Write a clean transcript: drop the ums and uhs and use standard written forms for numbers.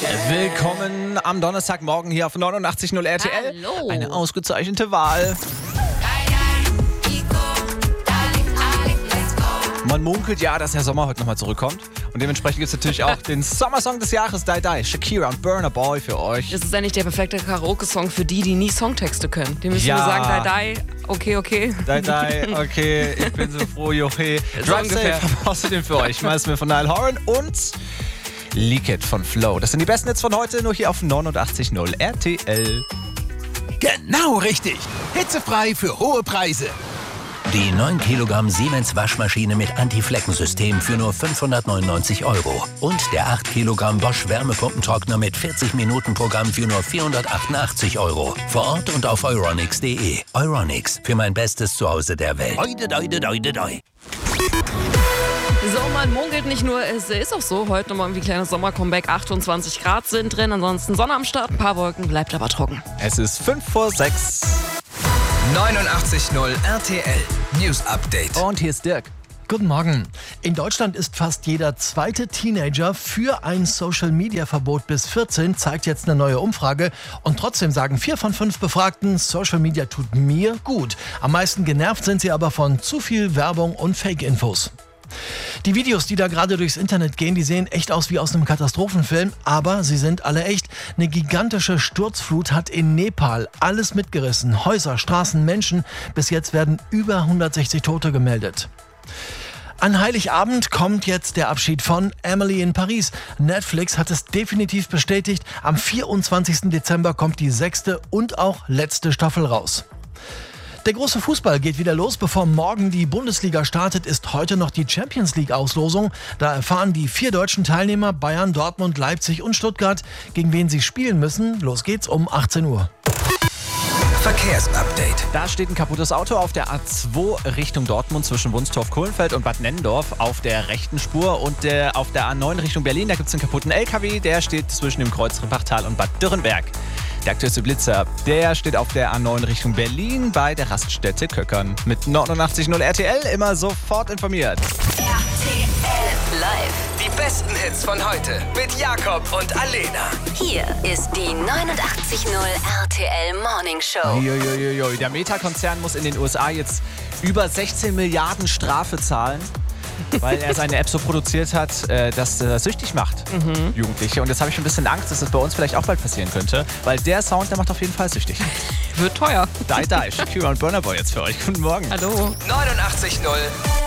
Willkommen am Donnerstagmorgen hier auf 89.0 RTL. Hallo. Eine ausgezeichnete Wahl. Man munkelt ja, dass der Sommer heute nochmal zurückkommt. Und dementsprechend gibt es natürlich auch den Sommersong des Jahres, Die Die, Shakira und Burna Boy für euch. Das ist eigentlich der perfekte Karaoke-Song für die nie Songtexte können. Die müssen Ja. nur sagen, Die, okay. Die Die, okay, ich bin so froh, Joche. So Drum ungefähr. Safe außerdem für euch. Meist mir von Niall Horan und Leak It von Flo. Das sind die besten Hits von heute, nur hier auf 89.0 RTL. Genau richtig. Hitzefrei für hohe Preise. Die 9 Kilogramm Siemens Waschmaschine mit Anti-Flecken-System für nur 599 €. Und der 8 Kilogramm Bosch Wärmepumpentrockner mit 40-Minuten-Programm für nur 488 €. Vor Ort und auf euronics.de. Euronics, für mein bestes Zuhause der Welt. Doi. So, man munkelt nicht nur, es ist auch so. Heute nochmal irgendwie kleines Sommer-Comeback. 28 Grad sind drin, ansonsten Sonne am Start, ein paar Wolken, bleibt aber trocken. Es ist 5 vor 6. 89.0 RTL News Update. Und hier ist Dirk. Guten Morgen. In Deutschland ist fast jeder zweite Teenager für ein Social-Media-Verbot bis 14, zeigt jetzt eine neue Umfrage. Und trotzdem sagen 4 von 5 Befragten, Social Media tut mir gut. Am meisten genervt sind sie aber von zu viel Werbung und Fake-Infos. Die Videos, die da gerade durchs Internet gehen, die sehen echt aus wie aus einem Katastrophenfilm, aber sie sind alle echt. Eine gigantische Sturzflut hat in Nepal alles mitgerissen. Häuser, Straßen, Menschen. Bis jetzt werden über 160 Tote gemeldet. An Heiligabend kommt jetzt der Abschied von Emily in Paris. Netflix hat es definitiv bestätigt. Am 24. Dezember kommt die 6. und auch letzte Staffel raus. Der große Fußball geht wieder los. Bevor morgen die Bundesliga startet, ist heute noch die Champions-League-Auslosung. Da erfahren die 4 deutschen Teilnehmer Bayern, Dortmund, Leipzig und Stuttgart, gegen wen sie spielen müssen. Los geht's um 18 Uhr. Verkehrsupdate. Da steht ein kaputtes Auto auf der A2 Richtung Dortmund zwischen Wunstorf-Kohlenfeld und Bad Nennendorf auf der rechten Spur. Und auf der A9 Richtung Berlin, da gibt es einen kaputten LKW. Der steht zwischen dem Kreuz Rippachtal und Bad Dürrenberg. Der aktuellste Blitzer, der steht auf der A9 Richtung Berlin bei der Raststätte Köckern. Mit 89.0 RTL immer sofort informiert. RTL Live. Die besten Hits von heute mit Jakob und Alena. Hier ist die 89.0 RTL Morning Show. Uiuiuiui. Der Meta-Konzern muss in den USA jetzt über 16 Milliarden Strafe zahlen, weil er seine App so produziert hat, dass er süchtig macht, Jugendliche. Und jetzt habe ich ein bisschen Angst, dass das bei uns vielleicht auch bald passieren könnte, weil der Sound, der macht auf jeden Fall süchtig. Wird teuer. Die, Shakira und Burna Boy jetzt für euch. Guten Morgen. Hallo. 89.0